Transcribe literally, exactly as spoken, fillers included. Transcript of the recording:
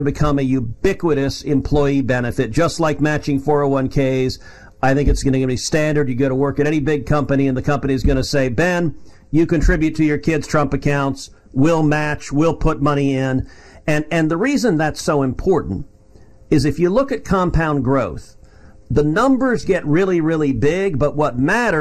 become a ubiquitous employee benefit, just like matching four oh one k's. I think it's going to be standard. You go to work at any big company, and the company is going to say, Ben, you contribute to your kids' Trump accounts. We'll match. We'll put money in. And, and the reason that's so important is if you look at compound growth, the numbers get really, really big, but what matters